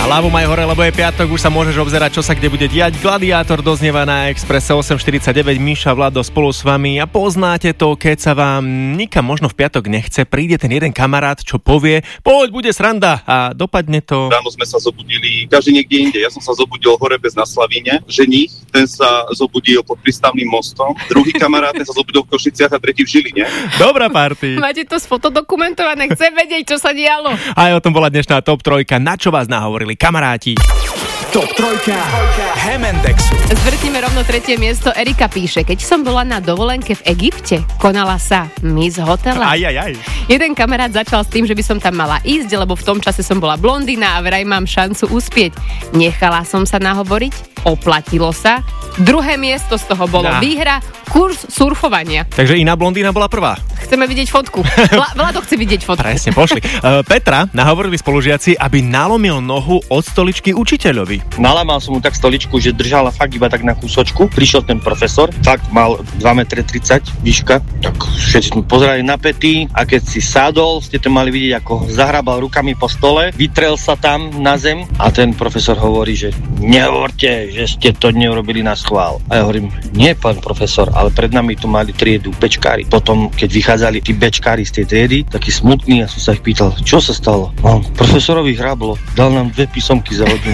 Hlavu maj hore, lebo je piatok, už sa môžeš obzerať, čo sa kde bude diať. Gladiátor doznieva na Expresse 8.49, Miša, Vlado spolu s vami a poznáte to, keď sa vám nikam možno v piatok nechce, príde ten jeden kamarát, čo povie, poď, bude sranda a dopadne to. Ráno sme sa zobudili každý niekde inde. Ja som sa zobudil hore bez na Slavíne, ženích, ten sa zobudil pod prístavným mostom, druhý kamarát ten sa zobudil v Košiciach a tretí v Žiline. Dobrá party. Máte to sfotodokumentované, chcem vedieť, čo sa dialo. Aj o tom bola dnešná Top 3, na čo vás nahovorili kamaráti. Top 3 Hemendexu. Zvrtíme rovno 3. miesto. Erika píše, keď som bola na dovolenke v Egypte, konala sa Miss Hotela. Aj. Jeden kamarát začal s tým, že by som tam mala ísť, lebo v tom čase som bola blondína a vraj mám šancu uspieť. Nechala som sa nahovoriť, oplatilo sa. Druhé miesto z toho bolo výhra, kurz surfovania. Takže iná blondína bola prvá. Chceme vidieť fotku. Vlado chce vidieť fotku. Presne, pošli. Petra nahovorili spolužiaci, aby nalomil nohu od stoličky učiteľovi. Nalamal som mu tak stoličku, že držala fakt iba tak na kúsočku. Prišiel ten profesor, fakt mal 2,30 m výška. Tak všetci sme pozerali napätí a keď si sadol, ste to mali vidieť, ako zahrabal rukami po stole, vytrel sa tam na zem a ten profesor hovorí, že nehovorte, že ste to neurobili na schvál. A ja hovorím, nie pán profesor, ale pred nami tu mali triedu bečkári. Potom, keď vychádzali tí bečkári z tej triedy, taký smutný, a som sa ich pýtal, čo sa stalo? No, profesorovi hrablo, dal nám 2 písomky za hodinu.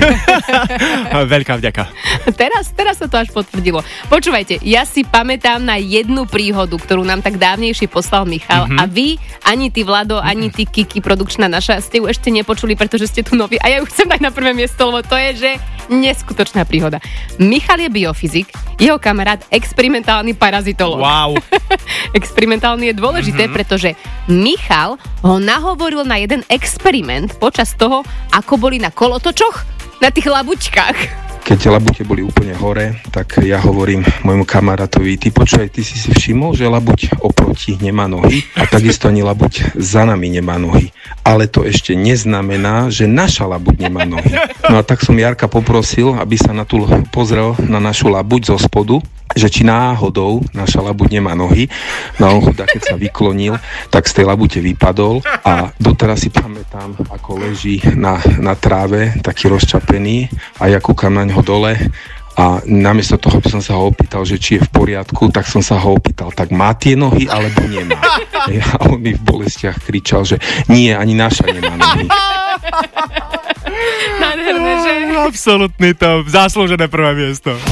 Veľká vďaka. Teraz sa to až potvrdilo. Počúvajte, ja si pamätám na jednu príhodu, ktorú nám tak dávnejšie poslal Michal a vy, ani ty Vlado, ani ty Kiki, produkčná naša, ste ju ešte nepočuli, pretože ste tu noví a ja ju chcem dať na prvé miesto, lebo to je, že neskutočná príhoda. Michal je biofyzik, jeho kamarát experimentálny parazitológ. Wow. Experimentálny je dôležité, pretože Michal ho nahovoril na jeden experiment počas toho, ako boli na kolotočoch, na tých labučkách. Keď tie labute boli úplne hore, tak ja hovorím môjmu kamarátovi, ty počúvaj, ty si všimol, že labuť oproti nemá nohy a takisto ani labuť za nami nemá nohy. Ale to ešte neznamená, že naša labuť nemá nohy. No a tak som Jarka poprosil, aby sa pozrel na našu labuť zo spodu, že či náhodou naša labuť nemá nohy. No a on chudá, keď sa vyklonil, tak z tej labute vypadol a doteraz si pamätám, ako leží na tráve, taký rozčapený a ja kúkam na ňo dole a namiesto toho by som sa ho opýtal, že či je v poriadku, tak som sa ho opýtal, tak má tie nohy alebo nemá. A on mi v bolestiach kričal, že nie, ani naša nemá nohy. Nádherné, že? Absolutný top, zaslúžené prvé miesto.